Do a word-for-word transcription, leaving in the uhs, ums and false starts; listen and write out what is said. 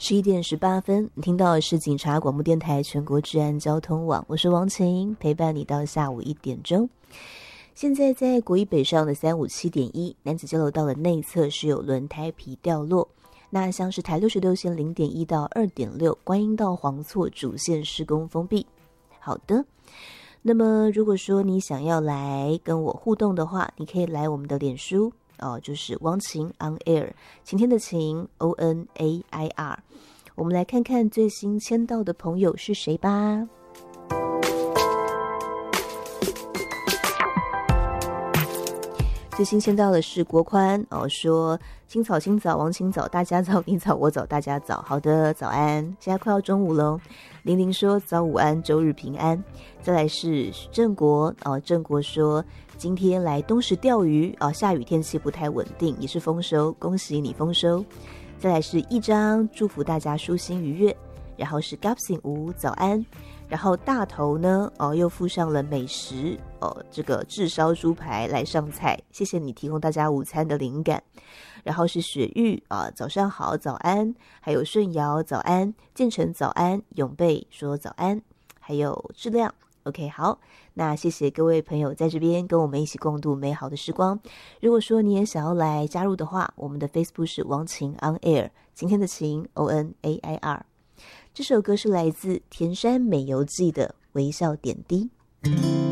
十一点十八分，你听到的是警察广播电台全国治安交通网，我是王晴，陪伴你到下午一点钟。现在在国一北上的三五七点一男子交流道的内侧是有轮胎皮掉落，那像是台六十六线零点一到二点六观音道黄错主线施工封闭。好的，那么如果说你想要来跟我互动的话，你可以来我们的脸书哦，就是王晴 on air， 晴天的晴 O N A I R， 我们来看看最新签到的朋友是谁吧。最新签到的是国宽哦，说青草青早王青早大家早你早我早大家早，好的早安，现在快要中午喽。玲玲说早午安，周日平安。再来是郑国哦，郑国说今天来东石钓鱼哦，下雨天气不太稳定，也是丰收，恭喜你丰收。再来是一张祝福大家舒心愉悦，然后是 Gapsing 吴早安。然后大头呢哦，又附上了美食哦，这个炙烧猪排来上菜，谢谢你提供大家午餐的灵感。然后是雪玉啊，早上好，早安。还有顺尧早安，建成早安，永贝说早安，还有质量 OK 好，那谢谢各位朋友在这边跟我们一起共度美好的时光。如果说你也想要来加入的话，我们的 Facebook 是王晴 on air， 今天的晴 O N A I R。这首歌是来自田山美游记的微笑点滴。